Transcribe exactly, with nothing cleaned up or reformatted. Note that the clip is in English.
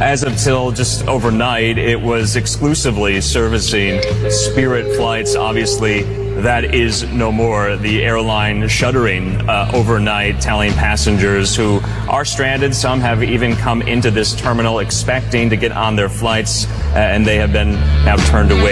As of till just overnight, it was exclusively servicing Spirit flights. Obviously, that is no more. The airline shuttering uh, overnight, telling passengers who are stranded. Some have even come into this terminal expecting to get on their flights, uh, and they have been now turned away.